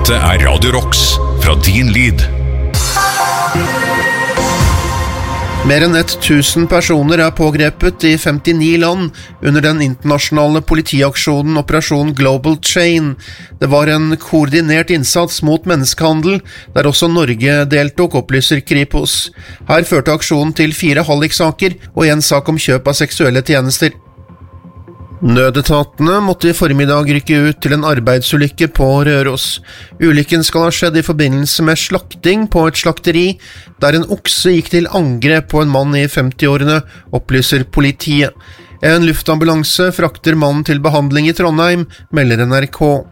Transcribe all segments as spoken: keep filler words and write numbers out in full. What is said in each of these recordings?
Dette er Radio Rocks fra din lyd. Mer enn tusen personer er pågrepet i femtini land under den internasjonale politiaksjonen Operasjon Global Chain. Det var en koordinert innsats mot menneskehandel, der også Norge deltok, opplyser Kripos. Her førte aksjonen til fire halliksaker og en sak om kjøp av seksuelle tjenester. Nødetatene måtte i formiddag rykke ut til en arbeidsulykke på Røros. Ulykken skal ha skjedd i forbindelse med slakting på et slakteri, der en okse gikk til angrep på en mann i femti-årene, opplyser politiet. En luftambulanse frakter mannen til behandling i Trondheim, melder N R K.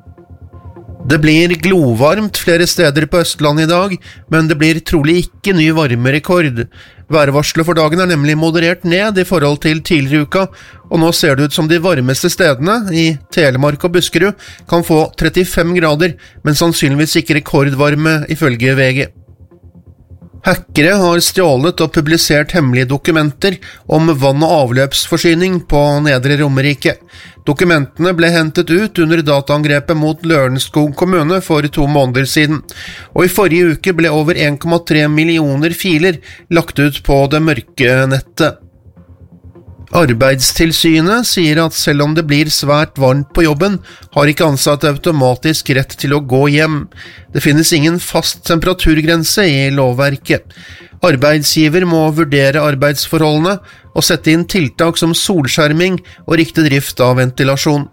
Det blir glovarmt flere steder på Østlandet i dag, men det blir trolig ikke ny varmerekord. Værvarselet for dagen er nemlig moderert ned i forhold til tidligere uka, og nå ser det ut som de varmeste stedene, i Telemark og Buskerud, kan få trettifem grader, men sannsynligvis ikke rekordvarme ifølge V G. Hackere har stjålet og publisert hemmelige dokumenter om vann- og avløpsforsyning på Nedre Romerike. Dokumentene ble hentet ut under dataangrepet mot Lørenskog kommune for to måneder siden, og i forrige uke ble over en komma tre millioner filer lagt ut på det mørke nettet. Arbeidstilsynet sier at selv om det blir svært varmt på jobben, har ikke ansatte automatisk rett til å gå hjem. Det finnes ingen fast temperaturgrense i lovverket. Arbeidsgiver må vurdere arbeidsforholdene og sette inn tiltak som solskjerming og riktig drift av ventilasjon.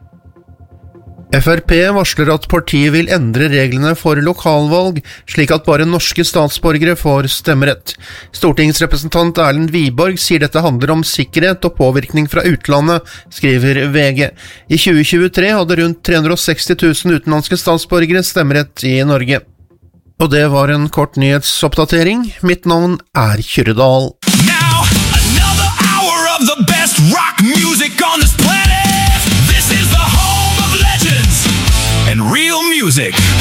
F R P varsler at partiet vil endre reglene for lokalvalg, slik at bare norske statsborgere får stemmerett. Stortingsrepresentant Erlend Wiborg sier dette handler om sikkerhet og påvirkning fra utlandet, skriver V G. I tjue tjuetre hadde rundt tre hundre og seksti tusen utenlandske statsborgere stemmerett i Norge. Og det var en kort nyhetsoppdatering. Mitt navn er Kyrre Dahl. Now, another hour of the best rock music on the